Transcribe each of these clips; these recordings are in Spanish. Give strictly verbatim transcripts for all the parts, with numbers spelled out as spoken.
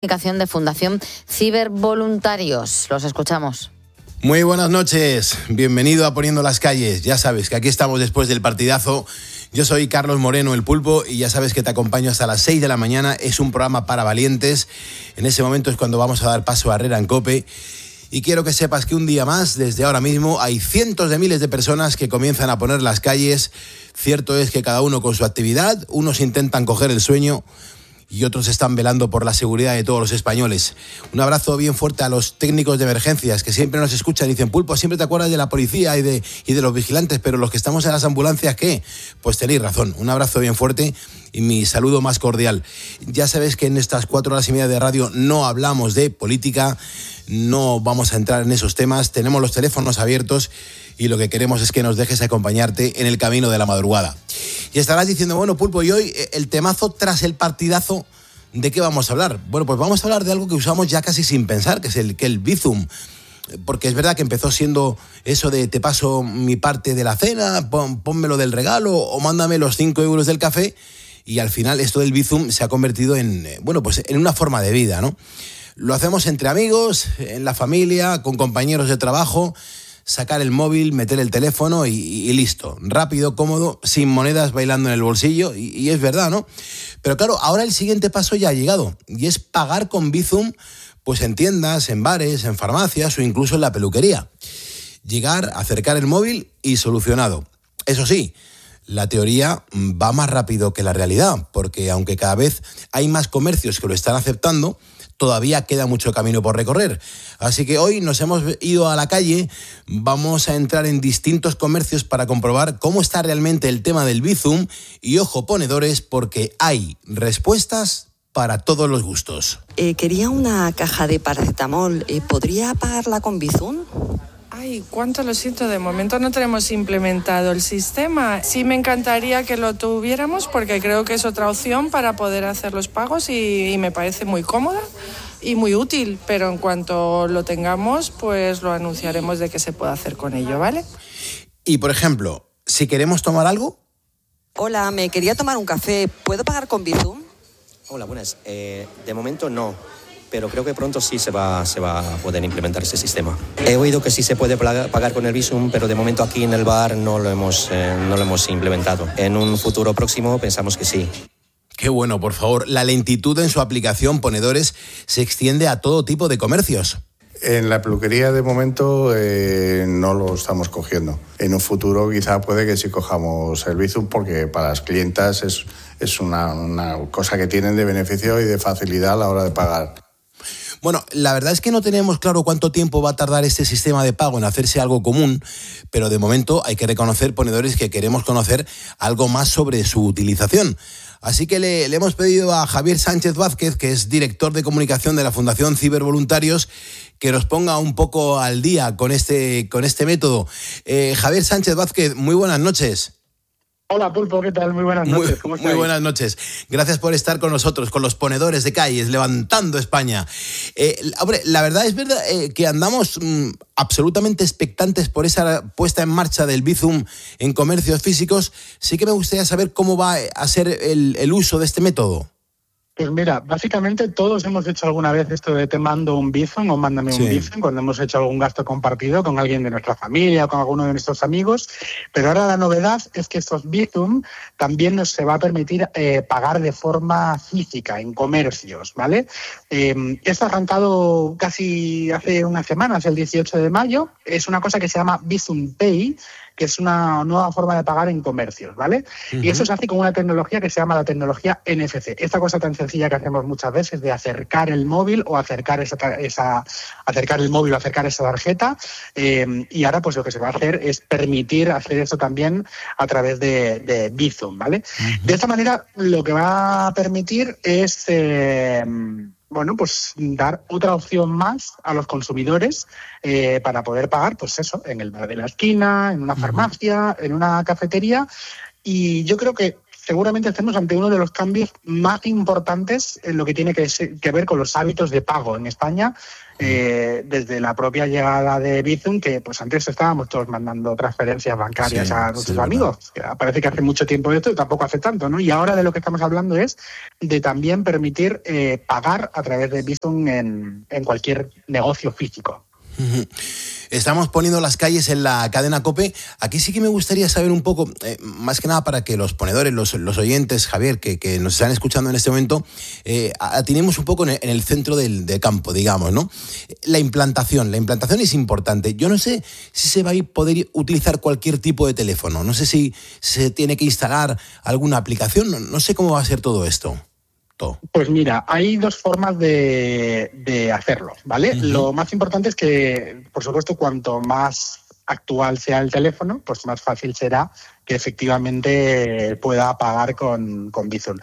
De Fundación Cibervoluntarios. Los escuchamos. Muy buenas noches, bienvenido a Poniendo las Calles. Ya sabes que aquí estamos después del partidazo. Yo soy Carlos Moreno, el Pulpo, y ya sabes que te acompaño hasta las seis de la mañana. Es un programa para valientes. En ese momento es cuando vamos a dar paso a Herrera en COPE. Y quiero que sepas que un día más, desde ahora mismo, hay cientos de miles de personas que comienzan a poner las calles. Cierto es que cada uno con su actividad, unos intentan coger el sueño y otros están velando por la seguridad de todos los españoles. Un abrazo bien fuerte a los técnicos de emergencias que siempre nos escuchan y dicen: Pulpo, siempre te acuerdas de la policía y de, y de los vigilantes, pero los que estamos en las ambulancias, ¿qué? Pues tenéis razón. Un abrazo bien fuerte y mi saludo más cordial. Ya sabes que en estas cuatro horas y media de radio no hablamos de política, no vamos a entrar en esos temas, tenemos los teléfonos abiertos y lo que queremos es que nos dejes acompañarte en el camino de la madrugada. Y estarás diciendo: bueno, Pulpo, y hoy el temazo tras el partidazo, ¿de qué vamos a hablar? Bueno, pues vamos a hablar de algo que usamos ya casi sin pensar, que es el, que el Bizum. Porque es verdad que empezó siendo eso de te paso mi parte de la cena, pon, pónmelo del regalo o mándame los cinco euros del café, y al final esto del Bizum se ha convertido en, bueno, pues en una forma de vida, ¿no? Lo hacemos entre amigos, en la familia, con compañeros de trabajo. Sacar el móvil, meter el teléfono y, y listo. Rápido, cómodo, sin monedas bailando en el bolsillo. Y, y es verdad, ¿no? Pero claro, ahora el siguiente paso ya ha llegado. Y es pagar con Bizum, pues en tiendas, en bares, en farmacias o incluso en la peluquería. Llegar, acercar el móvil y solucionado. Eso sí, la teoría va más rápido que la realidad, porque aunque cada vez hay más comercios que lo están aceptando, todavía queda mucho camino por recorrer. Así que hoy nos hemos ido a la calle, vamos a entrar en distintos comercios para comprobar cómo está realmente el tema del Bizum y ojo ponedores, porque hay respuestas para todos los gustos. Eh, quería una caja de paracetamol, eh, ¿podría pagarla con Bizum? Ay, cuánto lo siento, de momento no tenemos implementado el sistema. Sí me encantaría que lo tuviéramos porque creo que es otra opción para poder hacer los pagos y, y me parece muy cómoda y muy útil, pero en cuanto lo tengamos, pues lo anunciaremos de qué se puede hacer con ello, ¿vale? Y, por ejemplo, si queremos tomar algo... Hola, me quería tomar un café, ¿puedo pagar con Bizum? Hola, buenas. Eh, de momento no, pero creo que pronto sí se va, se va a poder implementar ese sistema. He oído que sí se puede pagar con el Bizum, pero de momento aquí en el bar no lo hemos, eh, no lo hemos implementado. En un futuro próximo pensamos que sí. Qué bueno, por favor. La lentitud en su aplicación, ponedores, se extiende a todo tipo de comercios. En la peluquería de momento eh, no lo estamos cogiendo. En un futuro quizá puede que sí cojamos el Bizum porque para las clientas es, es una, una cosa que tienen de beneficio y de facilidad a la hora de pagar. Bueno, la verdad es que no tenemos claro cuánto tiempo va a tardar este sistema de pago en hacerse algo común, pero de momento hay que reconocer, ponedores, que queremos conocer algo más sobre su utilización. Así que le, le hemos pedido a Javier Sánchez Vázquez, que es director de comunicación de la Fundación Cibervoluntarios, que nos ponga un poco al día con este, con este método. Eh, Javier Sánchez Vázquez, muy buenas noches. Hola, Pulpo, ¿qué tal? Muy buenas noches. Muy, ¿Cómo estáis? Muy buenas noches. Gracias por estar con nosotros, con los ponedores de calles, levantando España. Eh, hombre, la verdad es verdad eh, que andamos mmm, absolutamente expectantes por esa puesta en marcha del Bizum en comercios físicos. Sí que me gustaría saber cómo va a ser el, el uso de este método. Pues mira, básicamente todos hemos hecho alguna vez esto de te mando un Bizum o mándame Sí. un Bizum cuando hemos hecho algún gasto compartido con alguien de nuestra familia o con alguno de nuestros amigos, pero ahora la novedad es que estos Bizum también nos se va a permitir eh, pagar de forma física en comercios, ¿vale? Eh, esto ha arrancado casi hace unas semanas, el dieciocho de mayo, es una cosa que se llama Bizum Pay, que es una nueva forma de pagar en comercios, ¿vale? Uh-huh. Y eso se hace con una tecnología que se llama la tecnología N F C. Esta cosa tan sencilla que hacemos muchas veces de acercar el móvil o acercar esa, esa acercar el móvil o acercar esa tarjeta. Eh, y ahora pues lo que se va a hacer es permitir hacer eso también a través de, de Bizum, ¿vale? Uh-huh. De esta manera lo que va a permitir es... Eh, bueno, pues dar otra opción más a los consumidores eh, para poder pagar, pues eso, en el bar de la esquina, en una farmacia, en una cafetería. Y yo creo que seguramente estemos ante uno de los cambios más importantes en lo que tiene que, que ver con los hábitos de pago en España, eh, desde la propia llegada de Bizum, que pues antes estábamos todos mandando transferencias bancarias sí, a nuestros sí, amigos. Que parece que hace mucho tiempo esto y tampoco hace tanto, ¿no? Y ahora de lo que estamos hablando es de también permitir eh, pagar a través de Bizum en, en cualquier negocio físico. Estamos poniendo las calles en la cadena COPE. Aquí sí que me gustaría saber un poco, eh, más que nada para que los ponedores, los, los oyentes, Javier, que, que nos están escuchando en este momento, eh, atinemos un poco en el, en el centro del, del campo, digamos, ¿no? La implantación, la implantación es importante. Yo no sé si se va a poder utilizar cualquier tipo de teléfono, no sé si se tiene que instalar alguna aplicación, no, no sé cómo va a ser todo esto. Pues mira, hay dos formas de, de hacerlo, ¿vale? Uh-huh. Lo más importante es que, por supuesto, cuanto más actual sea el teléfono, pues más fácil será que efectivamente pueda pagar con, con Bizum.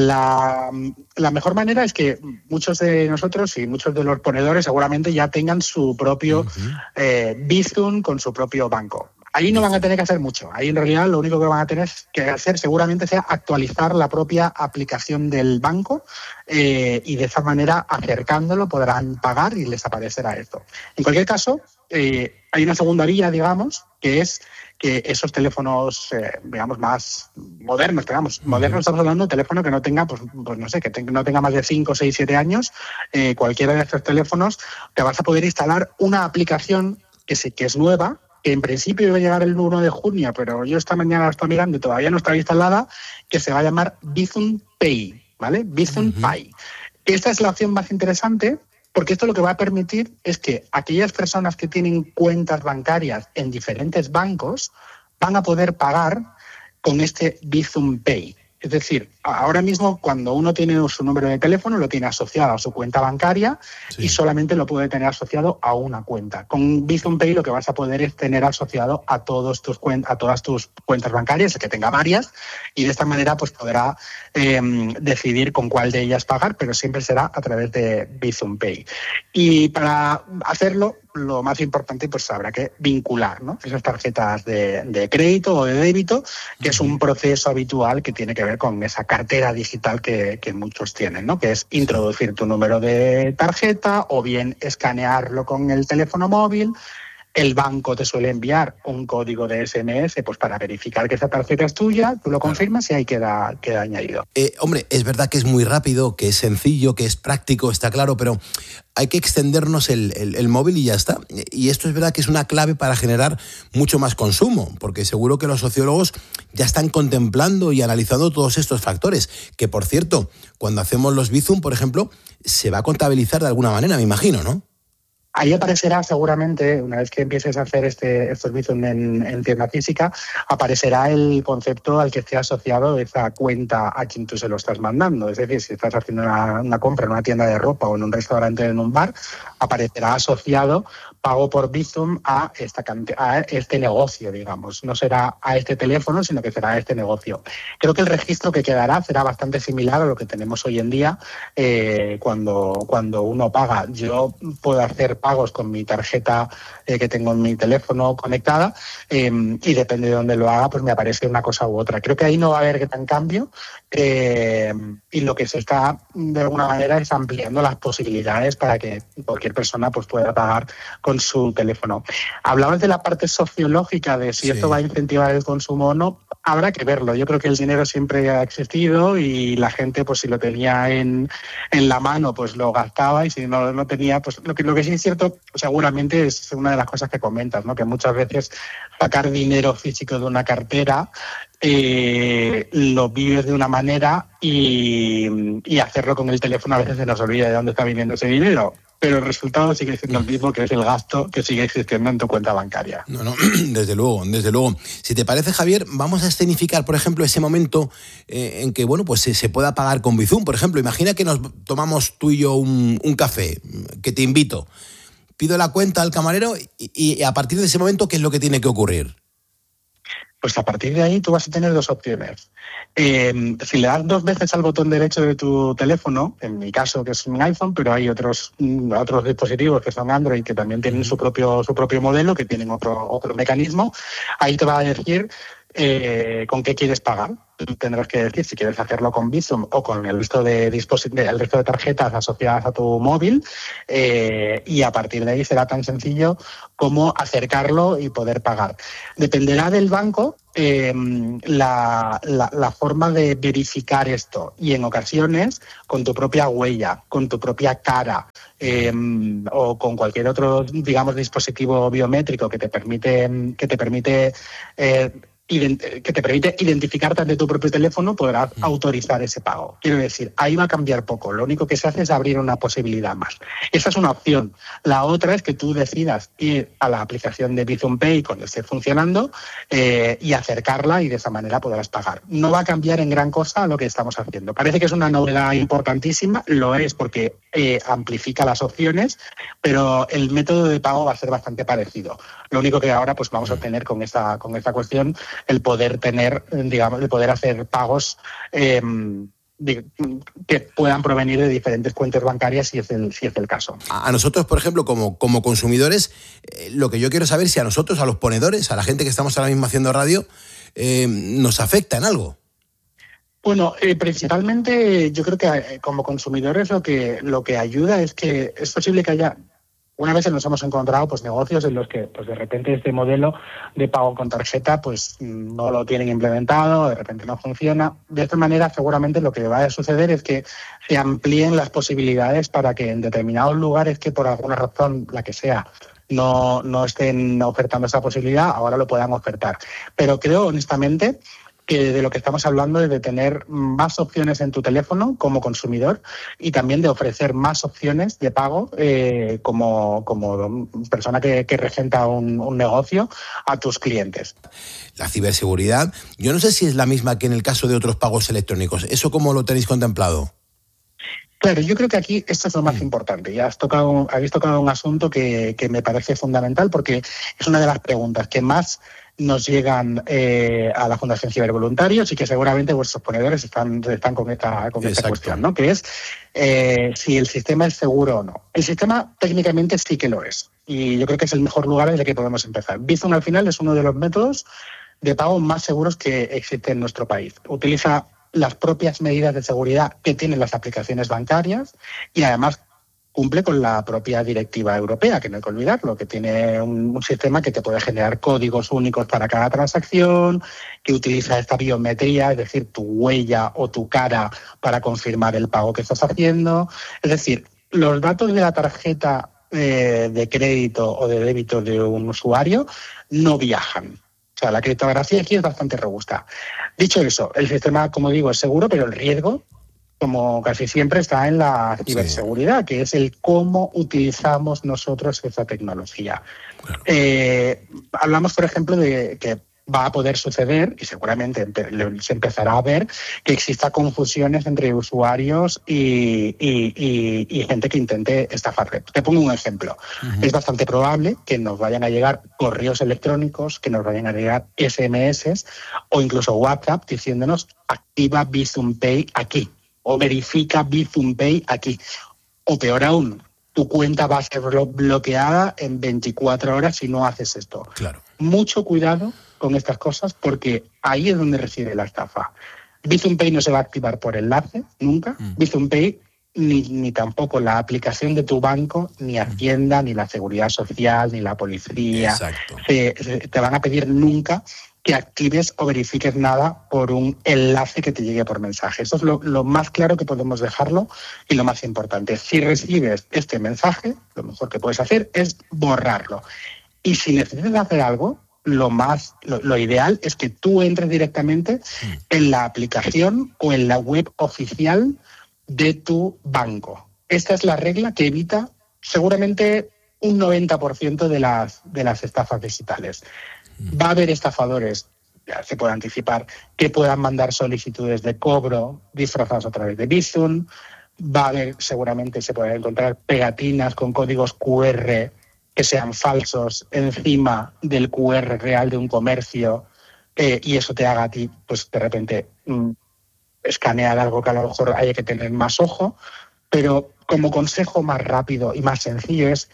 La, la mejor manera es que muchos de nosotros y muchos de los ponedores seguramente ya tengan su propio uh-huh. eh, Bizum con su propio banco. Ahí no van a tener que hacer mucho. Ahí en realidad lo único que van a tener que hacer seguramente sea actualizar la propia aplicación del banco eh, y de esa manera, acercándolo, podrán pagar y les aparecerá esto. En cualquier caso, eh, hay una segunda vía, digamos, que es que esos teléfonos, eh, digamos, más modernos, digamos, modernos, estamos hablando de un teléfono que no tenga, pues, pues no sé, que te, no tenga más de cinco, seis, siete años, eh, cualquiera de estos teléfonos, te vas a poder instalar una aplicación que, se, que es nueva, que en principio iba a llegar el uno de junio, pero yo esta mañana la estoy mirando y todavía no está instalada, que se va a llamar Bizum Pay, ¿vale? Bizum uh-huh. Pay. Esta es la opción más interesante porque esto lo que va a permitir es que aquellas personas que tienen cuentas bancarias en diferentes bancos van a poder pagar con este Bizum Pay. Es decir, ahora mismo cuando uno tiene su número de teléfono lo tiene asociado a su cuenta bancaria sí. y solamente lo puede tener asociado a una cuenta. Con Bizum Pay lo que vas a poder es tener asociado a todos tus cuen- a todas tus cuentas bancarias, el que tenga varias, y de esta manera pues podrá eh, decidir con cuál de ellas pagar, pero siempre será a través de Bizum Pay. Y para hacerlo, lo más importante, pues habrá que vincular, ¿no? Esas tarjetas de, de crédito o de débito, que uh-huh. es un proceso habitual que tiene que ver con esa cartera digital que, que muchos tienen, ¿no? Que es introducir tu número de tarjeta o bien escanearlo con el teléfono móvil. El banco te suele enviar un código de ese eme ese pues para verificar que esa tarjeta es tuya, tú lo confirmas claro. y ahí queda, queda añadido. Eh, hombre, es verdad que es muy rápido, que es sencillo, que es práctico, está claro, pero hay que extendernos el, el, el móvil y ya está. Y esto es verdad que es una clave para generar mucho más consumo, porque seguro que los sociólogos ya están contemplando y analizando todos estos factores, que por cierto, cuando hacemos los Bizum, por ejemplo, se va a contabilizar de alguna manera, me imagino, ¿no? Ahí aparecerá seguramente, una vez que empieces a hacer este, estos Bizum en, en tienda física, aparecerá el concepto al que esté asociado esa cuenta a quien tú se lo estás mandando. Es decir, si estás haciendo una, una compra en una tienda de ropa o en un restaurante o en un bar, aparecerá asociado pago por Bizum a, esta, a este negocio, digamos. No será a este teléfono, sino que será a este negocio. Creo que el registro que quedará será bastante similar a lo que tenemos hoy en día eh, cuando, cuando uno paga. Yo puedo hacer pagos con mi tarjeta eh, que tengo en mi teléfono conectada eh, y depende de dónde lo haga, pues me aparece una cosa u otra. Creo que ahí no va a haber gran cambio eh, y lo que se está de alguna manera es ampliando las posibilidades para que cualquier persona pues pueda pagar con su teléfono. Hablabas de la parte sociológica de si sí. esto va a incentivar el consumo o no. Habrá que verlo. Yo creo que el dinero siempre ha existido y la gente, pues si lo tenía en, en la mano, pues lo gastaba y si no lo tenía, pues lo que, lo que sí es cierto, seguramente es una de las cosas que comentas, ¿no? Que muchas veces sacar dinero físico de una cartera eh, lo vives de una manera y, y hacerlo con el teléfono a veces se nos olvida de dónde está viniendo ese dinero. Pero el resultado sigue siendo el mismo, que es el gasto que sigue existiendo en tu cuenta bancaria. No, no, desde luego, desde luego. Si te parece, Javier, vamos a escenificar, por ejemplo, ese momento eh, en que, bueno, pues se, se pueda pagar con Bizum. Por ejemplo, imagina que nos tomamos tú y yo un, un café, que te invito. Pido la cuenta al camarero y, y a partir de ese momento, ¿qué es lo que tiene que ocurrir? Pues a partir de ahí tú vas a tener dos opciones. Eh, si le das dos veces al botón derecho de tu teléfono, en mi caso que es un iPhone, pero hay otros otros dispositivos que son Android que también tienen su propio su propio modelo, que tienen otro otro mecanismo, ahí te va a decir eh, con qué quieres pagar. Tendrás que decir si quieres hacerlo con Bizum o con el resto de, disposit- el resto de tarjetas asociadas a tu móvil, eh, y a partir de ahí será tan sencillo como acercarlo y poder pagar. Dependerá del banco eh, la, la, la forma de verificar esto, y en ocasiones con tu propia huella, con tu propia cara, eh, o con cualquier otro, digamos, dispositivo biométrico que te permite, que te permite eh, que te permite identificarte ante tu propio teléfono, podrás autorizar ese pago. Quiero decir, ahí va a cambiar poco. Lo único que se hace es abrir una posibilidad más. Esa es una opción. La otra es que tú decidas ir a la aplicación de Bizum Pay cuando esté funcionando eh, y acercarla, y de esa manera podrás pagar. No va a cambiar en gran cosa lo que estamos haciendo. Parece que es una novedad importantísima, lo es porque eh, amplifica las opciones, pero el método de pago va a ser bastante parecido. Lo único que ahora pues vamos a tener con esta, con esta cuestión el poder tener, digamos, el poder hacer pagos eh, de, que puedan provenir de diferentes cuentas bancarias, si es el, si es el caso. A nosotros, por ejemplo, como, como consumidores, eh, lo que yo quiero saber es si a nosotros, a los ponedores, a la gente que estamos ahora mismo haciendo radio, eh, nos afecta en algo. Bueno, eh, principalmente yo creo que eh, como consumidores lo que, lo que ayuda es que es posible que haya... Una vez nos hemos encontrado pues negocios en los que pues de repente este modelo de pago con tarjeta pues no lo tienen implementado, de repente no funciona. De esta manera seguramente lo que va a suceder es que se amplíen las posibilidades para que en determinados lugares que por alguna razón, la que sea, no, no estén ofertando esa posibilidad, ahora lo puedan ofertar. Pero creo honestamente que de lo que estamos hablando es de tener más opciones en tu teléfono como consumidor, y también de ofrecer más opciones de pago eh, como, como persona que, que regenta un, un negocio a tus clientes. La ciberseguridad, yo no sé si es la misma que en el caso de otros pagos electrónicos. ¿Eso cómo lo tenéis contemplado? Claro, yo creo que aquí esto es lo más importante. Ya has tocado, habéis tocado un asunto que, que me parece fundamental, porque es una de las preguntas que más nos llegan eh, a la Fundación Cibervoluntarios, y que seguramente vuestros ponedores están, están con esta, con esta cuestión, ¿no? Que es eh, si el sistema es seguro o no. El sistema técnicamente sí que lo es, y yo creo que es el mejor lugar en el que podemos empezar. Bizum al final es uno de los métodos de pago más seguros que existe en nuestro país. Utiliza las propias medidas de seguridad que tienen las aplicaciones bancarias, y además cumple con la propia directiva europea, que no hay que olvidarlo, que tiene un, un sistema que te puede generar códigos únicos para cada transacción, que utiliza esta biometría, es decir, tu huella o tu cara para confirmar el pago que estás haciendo. Es decir, los datos de la tarjeta eh, de crédito o de débito de un usuario no viajan. O sea, la criptografía aquí es bastante robusta. Dicho eso, el sistema, como digo, es seguro, pero el riesgo, como casi siempre, está en la ciberseguridad, sí, que es el cómo utilizamos nosotros esa tecnología. Claro. Eh, hablamos, por ejemplo, de que va a poder suceder, y seguramente se empezará a ver, que exista confusiones entre usuarios y, y, y, y gente que intente estafarle. Te pongo un ejemplo. Uh-huh. Es bastante probable que nos vayan a llegar correos electrónicos, que nos vayan a llegar ese eme ese o incluso WhatsApp diciéndonos activa Bizum Pay aquí, o verifica Bizum Pay aquí. O peor aún, tu cuenta va a ser bloqueada en veinticuatro horas si no haces esto. Claro. Mucho cuidado con estas cosas, porque ahí es donde reside la estafa. Bizum Pay no se va a activar por enlace, nunca. Mm. Bizum Pay ni, ni tampoco la aplicación de tu banco, ni Hacienda, mm. ni la Seguridad Social, ni la policía. Exacto. Se, se, te van a pedir nunca que actives o verifiques nada por un enlace que te llegue por mensaje. Eso es lo, lo más claro que podemos dejarlo, y lo más importante. Si recibes este mensaje, lo mejor que puedes hacer es borrarlo. Y si necesitas hacer algo, lo más lo, lo ideal es que tú entres directamente en la aplicación o en la web oficial de tu banco. Esta es la regla que evita seguramente un noventa por ciento de las, de las estafas digitales. Va a haber estafadores, ya se puede anticipar, que puedan mandar solicitudes de cobro disfrazadas a través de Bizum. Va a haber, seguramente se pueden encontrar pegatinas con códigos cu erre que sean falsos encima del cu erre real de un comercio, eh, y eso te haga a ti, pues de repente, mmm, escanear algo que a lo mejor haya que tener más ojo. Pero como consejo más rápido y más sencillo es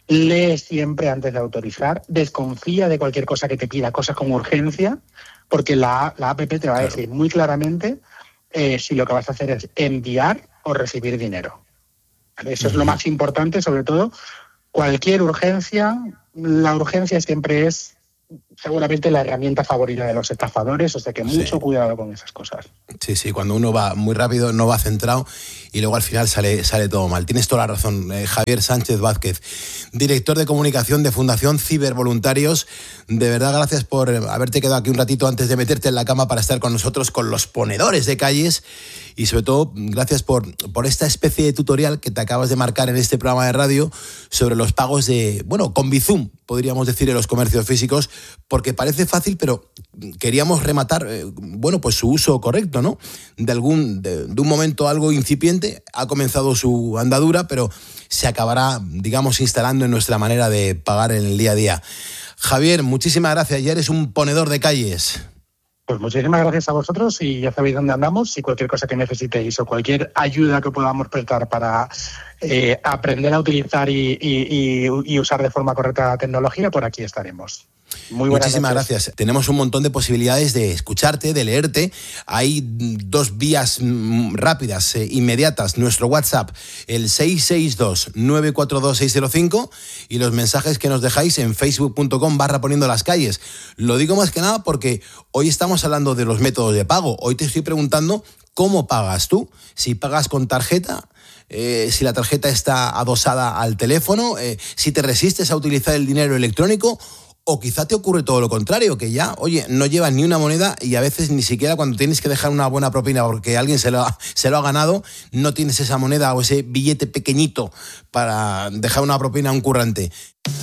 lee siempre antes de autorizar, desconfía de cualquier cosa que te pida, cosas con urgencia, porque la, la app te va a decir muy claramente eh, si lo que vas a hacer es enviar o recibir dinero. ¿Vale? Eso es lo más importante, sobre todo cualquier urgencia. La urgencia siempre es seguramente la herramienta favorita de los estafadores, o sea que mucho sí. cuidado con esas cosas. Sí, sí, cuando uno va muy rápido, no va centrado y luego al final sale, sale todo mal. Tienes toda la razón. Eh, Javier Sánchez Vázquez, director de comunicación de Fundación Cibervoluntarios, de verdad gracias por haberte quedado aquí un ratito antes de meterte en la cama para estar con nosotros, con los ponedores de calles, y sobre todo gracias por, por esta especie de tutorial que te acabas de marcar en este programa de radio sobre los pagos de, bueno, con Bizum, podríamos decir, en los comercios físicos, porque parece fácil, pero queríamos rematar, eh, bueno, pues su uso correcto, ¿no? De algún, de, de un momento algo incipiente, ha comenzado su andadura, pero se acabará, digamos, instalando en nuestra manera de pagar en el día a día. Javier, muchísimas gracias, ya eres un ponedor de calles. Pues muchísimas gracias a vosotros y ya sabéis dónde andamos. Y cualquier cosa que necesitéis o cualquier ayuda que podamos prestar para eh, aprender a utilizar y, y, y, y usar de forma correcta la tecnología, por aquí estaremos. Muy buenas Muchísimas noches. gracias. Tenemos un montón de posibilidades de escucharte, de leerte. Hay dos vías rápidas, eh, inmediatas. Nuestro WhatsApp, el seis seis dos, nueve cuatro dos, seis cero cinco, y los mensajes que nos dejáis en facebook.com barra poniendo las calles. Lo digo más que nada porque hoy estamos hablando de los métodos de pago. Hoy te estoy preguntando cómo pagas tú. Si pagas con tarjeta, eh, si la tarjeta está adosada al teléfono, eh, si te resistes a utilizar el dinero electrónico, o quizá te ocurre todo lo contrario, que ya, oye, no llevas ni una moneda y a veces ni siquiera cuando tienes que dejar una buena propina porque alguien se lo ha, se lo ha ganado, no tienes esa moneda o ese billete pequeñito para dejar una propina a un currante.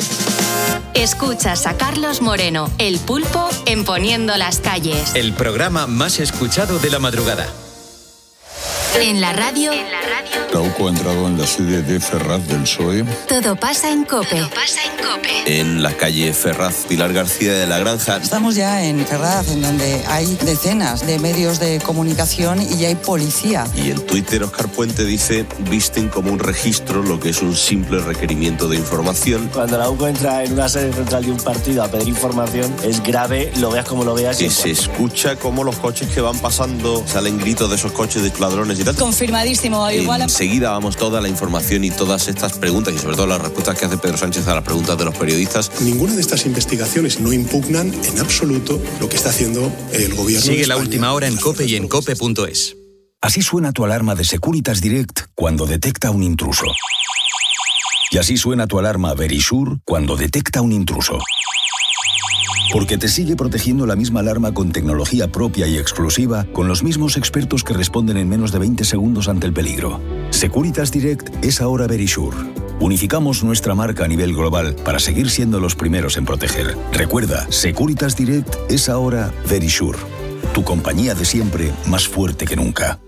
Escuchas a Carlos Moreno, El Pulpo, en Poniendo las Calles. El programa más escuchado de la madrugada. En la radio. Trauco ha entrado en la sede de Ferraz del P S O E. Todo pasa en COPE. Todo pasa en COPE. En la calle Ferraz, Pilar García de la Granja. Estamos ya en Ferraz, en donde hay decenas de medios de comunicación y hay policía. Y en Twitter, Óscar Puente dice: visten como un registro lo que es un simple requerimiento de información. Cuando la U C O entra en una sede central de un partido a pedir información, es grave, lo veas como lo veas. Que se escucha como los coches que van pasando, salen gritos de esos coches de ladrones y tal. Confirmadísimo. Igual. Enseguida vamos toda la información y todas estas preguntas y sobre todo las respuestas que hace Pedro Sánchez a las preguntas de los periodistas. Ninguna de estas investigaciones no impugnan en absoluto lo que está haciendo el gobierno. Sigue de la España. última hora en COPE y en cope punto es. Así suena tu alarma de Securitas Direct cuando detecta un intruso. Y así suena tu alarma Verisure cuando detecta un intruso. Porque te sigue protegiendo la misma alarma con tecnología propia y exclusiva, con los mismos expertos que responden en menos de veinte segundos ante el peligro. Securitas Direct es ahora Verisure. Unificamos nuestra marca a nivel global para seguir siendo los primeros en proteger. Recuerda, Securitas Direct es ahora Verisure. Tu compañía de siempre, más fuerte que nunca.